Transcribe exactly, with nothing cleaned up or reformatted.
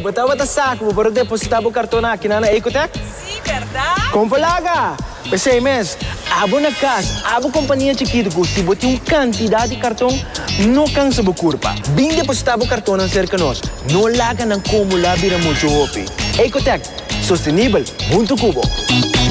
botava o saco para depositar o cartão aqui na Ecotec? Sim, verdade? Compalaga! Pensei, mas, abo na casa, abo companhia chiquita, se bote um quantidade de cartão, não cansa a curva. Bem depositar o cartão na cerca nós, não laga na como lá vira muito hopi. Ecotec, sustentável, muito cubo.